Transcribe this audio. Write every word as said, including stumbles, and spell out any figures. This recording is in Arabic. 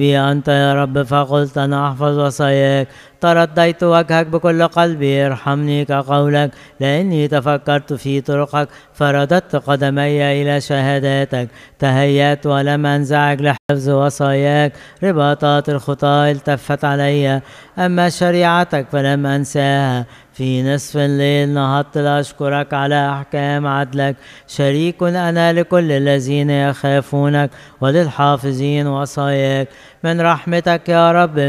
بي أنت يا رب فقلت أنا أحفظ وصاياك. ترديت وجهك بكل قلبي، ارحمني كقولك، لأني تفكرت في طرقك فرددت قدمي إلى شهاداتك. تهيأت ولم أنزعج لحفظ وصاياك، رباطات الخطاة التفت علي، أما شريعتك فلم أنساها. في نصف الليل نهضت لأشكرك على أحكام عدلك. شريك أنا لكل الذين يخافونك وللحافظين وصاياك. من رحمتك يا رب